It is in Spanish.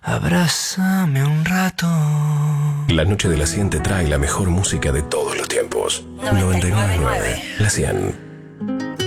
Abrázame un rato. La noche de la 100 te trae la mejor música de todos los tiempos. 99.9, la 100.